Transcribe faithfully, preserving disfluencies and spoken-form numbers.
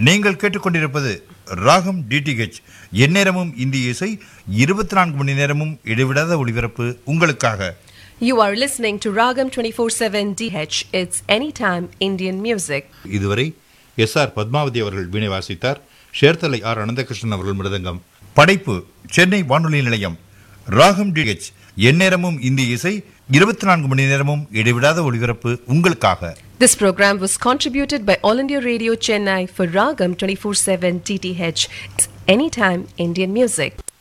நீங்கள் கேட்டுக்கொண்டிருப்பது ராகம் டிடிஹெச், எந்நேரமும் இந்திய இசை, இருபத்தி நான்கு மணி நேரமும் இடைவிடாத ஒளிபரப்பு உங்களுக்காக. You are listening to Ragam twenty-four seven D H. It's anytime Indian music. இதுவரை எஸ் ஆர் பத்மாவதி அவர்கள் வீணை வாசித்தார். ஷேர்தலை ஆர் அனந்தகிருஷ்ணன் அவர்கள் மிருதங்கம். படைப்பு சென்னை வானொலி நிலையம். ராகம் டிடிஹெச், எந்நேரமும் இந்திய இசை, இருபத்தி நான்கு மணி நேரமும் இடைவிடாத ஒளிபரப்பு உங்களுக்காக. This program was contributed by All India Radio Chennai for Ragam twenty-four seven D T H. It's anytime Indian music.